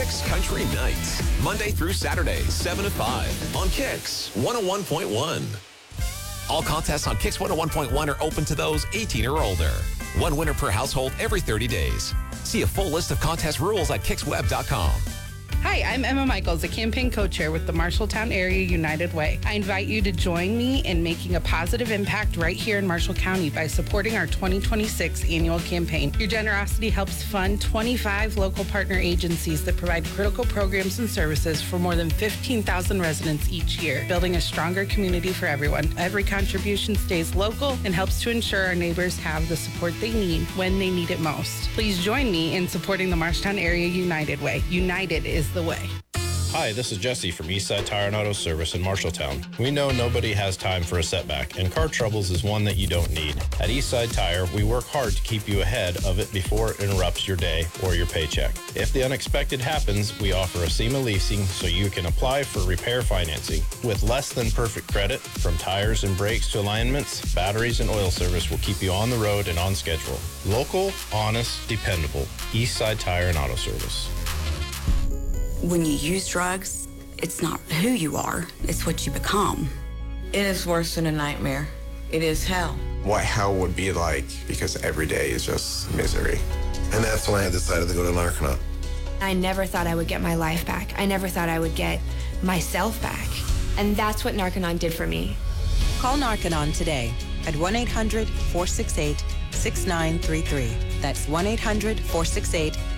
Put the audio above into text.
Kicks Country Nights, Monday through Saturday, 7 to 5 on Kicks 101.1. All contests on Kicks 101.1 are open to those 18 or older. One winner per household every 30 days. See a full list of contest rules at kicksweb.com. Hi, I'm Emma Michaels, a campaign co-chair with the Marshalltown Area United Way. I invite you to join me in making a positive impact right here in Marshall County by supporting our 2026 annual campaign. Your generosity helps fund 25 local partner agencies that provide critical programs and services for more than 15,000 residents each year, building a stronger community for everyone. Every contribution stays local and helps to ensure our neighbors have the support they need when they need it most. Please join me in supporting the Marshalltown Area United Way. United is the way. Hi, this is Jesse from Eastside Tire and Auto Service in Marshalltown. We know nobody has time for a setback, and car troubles is one that you don't need. At Eastside Tire, we work hard to keep you ahead of it before it interrupts your day or your paycheck. If the unexpected happens, we offer a SEMA leasing so you can apply for repair financing. With less than perfect credit, from tires and brakes to alignments, batteries and oil service will keep you on the road and on schedule. Local, honest, dependable. Eastside Tire and Auto Service. When you use drugs, it's not who you are, it's what you become. It is worse than a nightmare. It is hell. What hell would be like, because every day is just misery. And that's when I decided to go to Narconon. I never thought I would get my life back. I never thought I would get myself back. And that's what Narconon did for me. Call Narconon today at 1-800-468-6933. That's 1-800-468-6933.